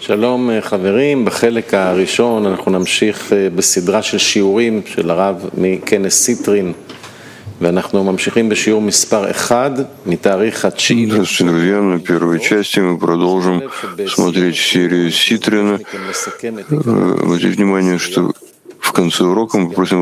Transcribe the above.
שלום חברים, בחלק הראשון אנחנו נמשיך בסדרה של שיעורים של הרב מכנס סיטרין, ואנחנו ממשיכים בשיעור מספר 1 מתאריך ה-9. Здравствуйте, друзья! На первой части мы продолжим смотреть серию Ситрина. Обратите внимание, что в конце урока мы попросим